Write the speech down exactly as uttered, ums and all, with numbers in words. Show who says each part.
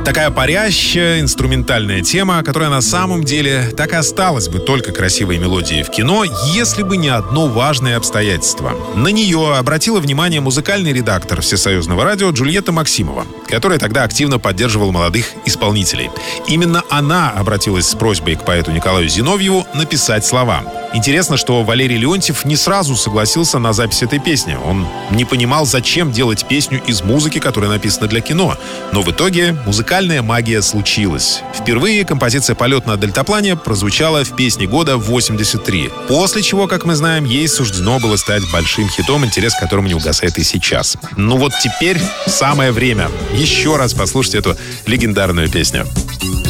Speaker 1: Такая парящая инструментальная тема, которая на самом деле так и осталась бы только красивой мелодией в кино, если бы не одно важное обстоятельство. На нее обратила внимание музыкальный редактор Всесоюзного радио Джульетта Максимова, которая тогда активно поддерживала молодых исполнителей. Именно она обратилась с просьбой к поэту Николаю Зиновьеву написать слова. Интересно, что Валерий Леонтьев не сразу согласился на запись этой песни. Он не понимал, зачем делать песню из музыки, которая написана для кино. Но в итоге музыкальная магия случилась. Впервые композиция «Полет на дельтаплане» прозвучала в песне года восемьдесят три. После чего, как мы знаем, ей суждено было стать большим хитом, интерес к которому не угасает и сейчас. Ну вот теперь самое время еще раз послушать эту легендарную песню.